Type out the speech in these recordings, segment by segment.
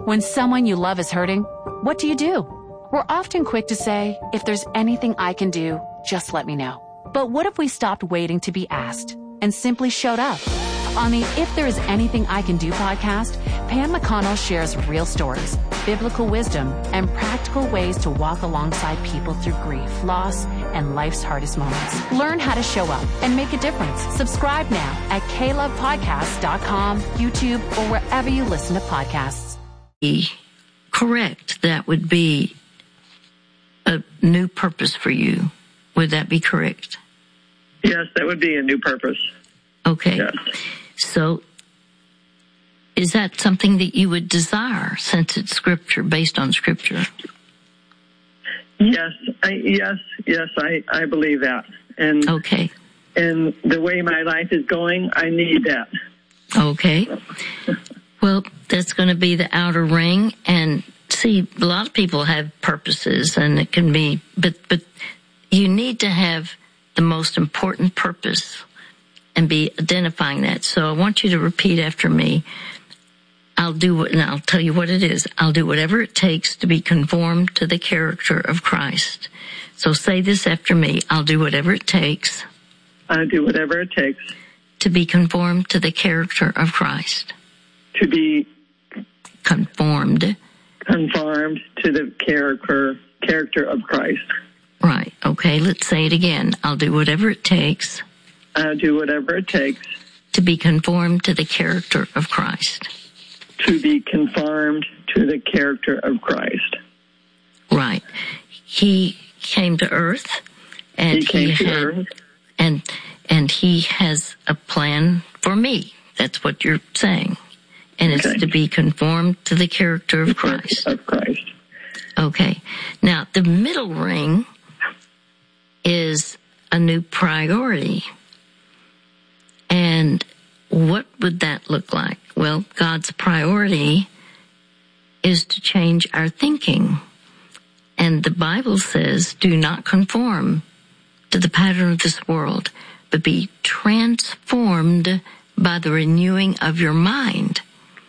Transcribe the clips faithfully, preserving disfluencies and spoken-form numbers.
When someone you love is hurting, what do you do? We're often quick to say, if there's anything I can do, just let me know. But what if we stopped waiting to be asked and simply showed up? On the If There Is Anything I Can Do podcast, Pam McConnell shares real stories, biblical wisdom, and practical ways to walk alongside people through grief, loss, and life's hardest moments. Learn how to show up and make a difference. Subscribe now at k love podcast dot com, YouTube, or wherever you listen to podcasts. Correct. That would be a new purpose for you. Would that be correct? Yes, that would be a new purpose. Okay. Yes. So is that something that you would desire since it's scripture, based on scripture? Yes, I, yes, yes, I, I believe that. And okay. And the way my life is going, I need that. Okay. Well, that's going to be the outer ring. And see, a lot of people have purposes, and it can be, but, but you need to have the most important purpose and be identifying that. So I want you to repeat after me. I'll do what, and I'll tell you what it is. I'll do whatever it takes to be conformed to the character of Christ. So say this after me. I'll do whatever it takes. I'll do whatever it takes. To be conformed to the character of Christ. To be conformed. Conformed to the character, character of Christ. Right. Okay, let's say it again. I'll do whatever it takes. I'll do whatever it takes. To be conformed to the character of Christ. To be conformed to the character of Christ. Right. He came to earth, and he, came he to had, earth. and and he has a plan for me. That's what you're saying, and okay. it's to be conformed to the character of the Christ. Of Christ. Okay. Now the middle ring is a new priority. And what would that look like? Well, God's priority is to change our thinking. And the Bible says, do not conform to the pattern of this world, but be transformed by the renewing of your mind.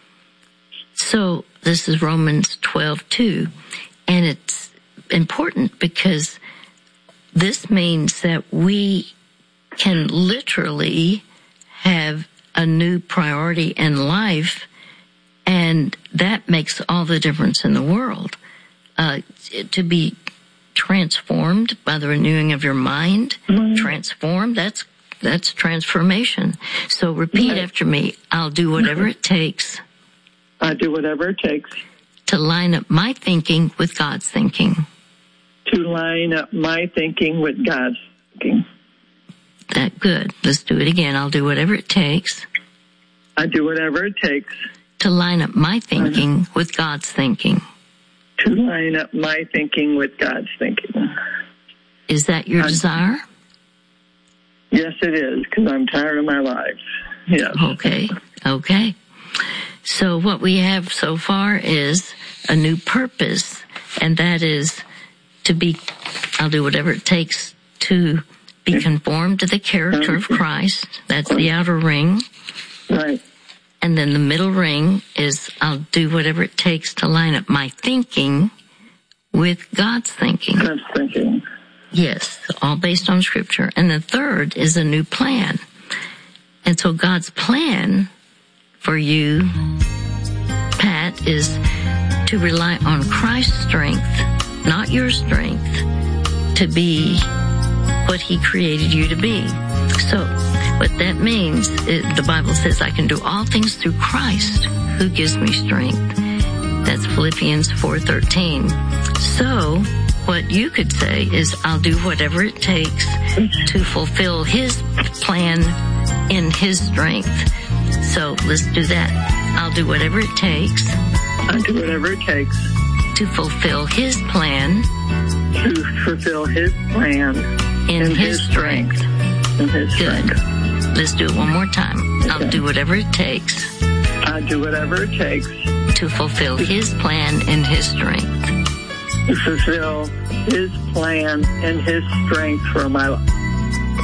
So this is Romans twelve two. And it's important because this means that we can literally have a new priority in life, and that makes all the difference in the world. Uh, to be transformed by the renewing of your mind, mm-hmm. transformed, that's that's transformation. So repeat right. after me. I'll do whatever it takes. I'll do whatever it takes. To line up my thinking with God's thinking. To line up my thinking with God's thinking. That good. Let's do it again. I'll do whatever it takes. I do whatever it takes. To line up my thinking uh-huh. with God's thinking. To line up my thinking with God's thinking. Is that your I, desire? Yes, it is, because I'm tired of my life. Yes. Okay. Okay. So what we have so far is a new purpose, and that is to be, I'll do whatever it takes to be conformed to the character of Christ. That's the outer ring. Right. And then the middle ring is I'll do whatever it takes to line up my thinking with God's thinking. God's thinking. Yes, all based on scripture. And the third is a new plan. And so God's plan for you, Pat, is to rely on Christ's strength, not your strength, to be what he created you to be. So what that means, it, the Bible says I can do all things through Christ who gives me strength. That's Philippians four thirteen. So what you could say is I'll do whatever it takes to fulfill his plan in his strength. So let's do that. I'll do whatever it takes. I'll do whatever it takes. To fulfill his plan. To fulfill his plan. In, in his, his strength. strength. In his Good. strength. Let's do it one more time. Okay. I'll do whatever it takes. I'll do whatever it takes. To fulfill his plan in his strength. To fulfill his plan and his strength for my life.